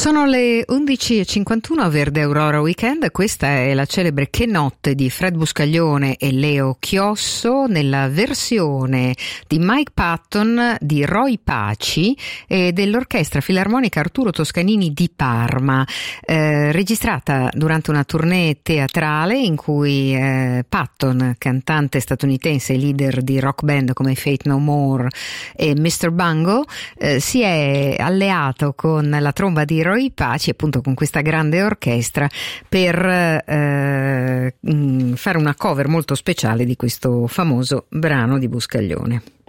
Sono le 11:51 a Verde Aurora Weekend. Questa è la celebre Che notte di Fred Buscaglione e Leo Chiosso nella versione di Mike Patton di Roy Paci e dell'Orchestra Filarmonica Arturo Toscanini di Parma, registrata durante una tournée teatrale in cui Patton, cantante statunitense e leader di rock band come Faith No More e Mr. Bungle, si è alleato con la tromba di Roy Paci, appunto con questa grande orchestra, per fare una cover molto speciale di questo famoso brano di Buscaglione.